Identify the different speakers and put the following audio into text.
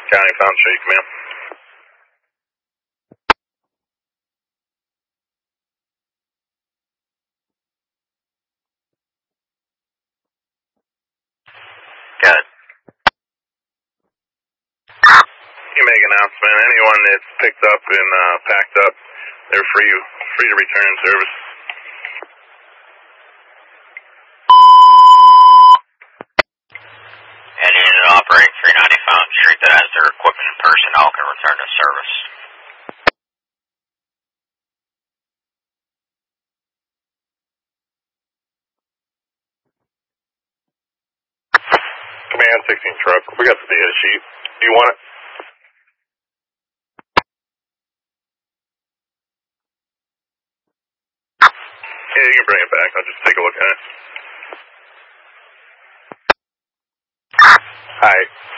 Speaker 1: County Fountain Street, come in.
Speaker 2: Got it.
Speaker 1: You make an announcement. Anyone that's picked up and packed up, they're free to return service.
Speaker 2: Any unit operating 390 Fountain Street that has their equipment and personnel can return to service.
Speaker 1: Command 16 truck, we got the data sheet. Do you want it? Yeah, you can bring it back. I'll just take a look at it. Hi.